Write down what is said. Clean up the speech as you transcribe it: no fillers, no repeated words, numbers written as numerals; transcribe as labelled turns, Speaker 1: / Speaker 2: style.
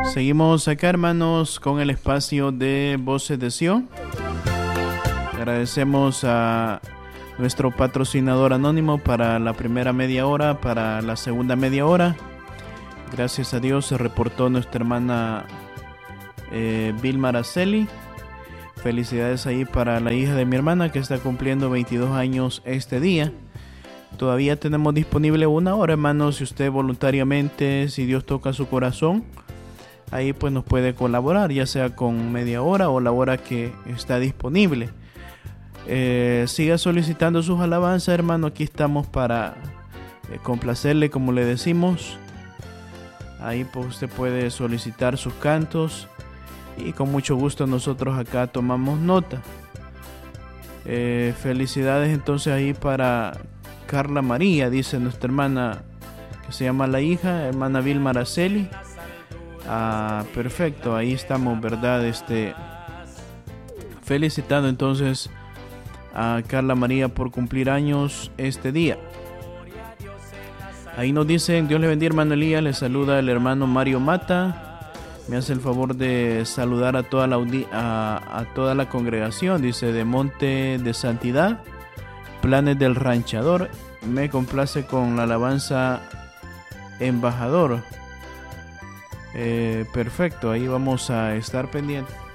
Speaker 1: Seguimos acá, hermanos, con el espacio de Voces de Sion. Agradecemos a nuestro patrocinador anónimo para la primera media hora, para la segunda media hora. Gracias a Dios se reportó nuestra hermana Vilma Araceli. Felicidades ahí para la hija de mi hermana que está cumpliendo 22 años este día. Todavía tenemos disponible una hora, hermanos, si usted voluntariamente, si Dios toca su corazón, ahí pues nos puede colaborar, ya sea con media hora o la hora que está disponible. Siga solicitando sus alabanzas, hermano. Aquí estamos para complacerle, como le decimos. Ahí pues usted puede solicitar sus cantos y con mucho gusto nosotros acá tomamos nota. Felicidades entonces ahí para Carla María, dice nuestra hermana que se llama la hija, hermana Vilma Araceli. Perfecto, ahí estamos, ¿verdad? Felicitando entonces a Carla María por cumplir años este día. Ahí nos dicen, Dios le bendiga, hermano Elías, le saluda el hermano Mario Mata. Me hace el favor de saludar a toda la congregación, dice, de Monte de Santidad, Planes del Ranchador. Me complace con la alabanza Embajador. Perfecto, ahí vamos a estar pendientes.